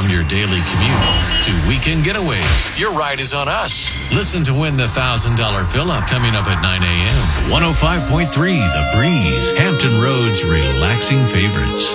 From your daily commute to weekend getaways, your ride is on us. Listen to win the $1,000 fill-up coming up at 9 a.m. 105.3 The Breeze, Hampton Road's relaxing favorites.